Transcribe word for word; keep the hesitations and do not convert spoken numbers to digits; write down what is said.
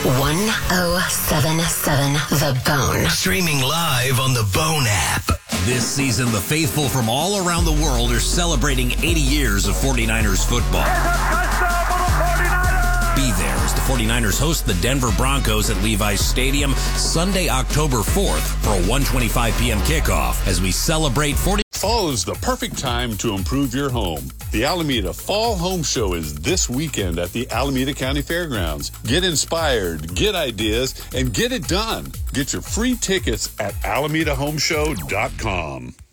one oh seven point seven The Bone. Streaming live on the Bone app. This season, the faithful from all around the world are celebrating eighty years of 49ers football. Be there as the 49ers host the Denver Broncos at Levi's Stadium Sunday, October fourth for a one twenty-five p.m. kickoff as we celebrate forty. Fall is the perfect time to improve your home. The Alameda Fall Home Show is this weekend at the Alameda County Fairgrounds. Get inspired, get ideas, and get it done. Get your free tickets at alameda home show dot com.